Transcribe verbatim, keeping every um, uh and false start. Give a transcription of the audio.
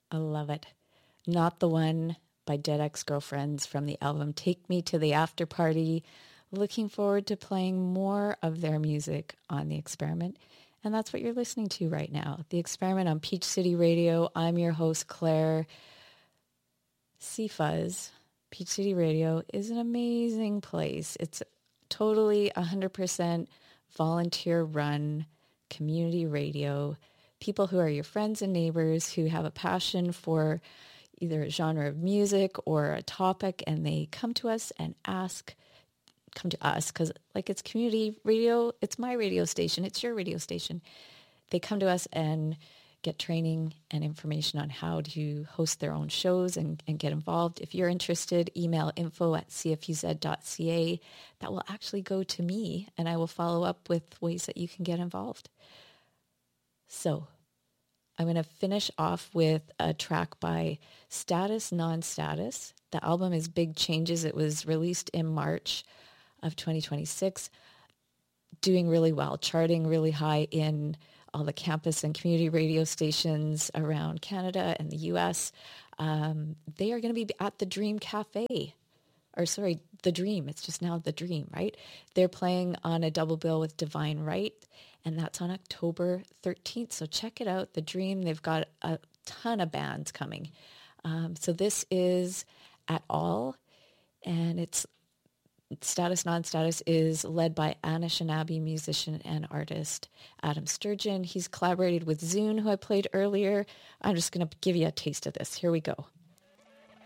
I love it. Not the One by Dead Ex-Girlfriends from the album Take Me to the After Party. Looking forward to playing more of their music on The Experiment. And that's what you're listening to right now. The Experiment on Peach City Radio. I'm your host, Claire. C F U Z, Peach City Radio, is an amazing place. It's totally one hundred percent volunteer-run community radio. People who are your friends and neighbors who have a passion for either a genre of music or a topic, and they come to us and ask, come to us, because like it's community radio, it's my radio station, it's your radio station. They come to us and get training and information on how to host their own shows and, and get involved. If you're interested, email info at c f u z dot c a. That will actually go to me, and I will follow up with ways that you can get involved. So I'm going to finish off with a track by Status Non-Status. The album is Big Changes. It was released in March of twenty twenty-six, doing really well, charting really high in all the campus and community radio stations around Canada and the U S. Um, they are going to be at the Dream Cafe, or sorry, the Dream. It's just now the Dream, right? They're playing on a double bill with Divine Right, and that's on October thirteenth. So check it out, the Dream. They've got a ton of bands coming. Um, so this is At All, and it's Status Non-Status is led by Anishinaabe musician and artist Adam Sturgeon. He's collaborated with Zune, who I played earlier. I'm just going to give you a taste of this. Here we go.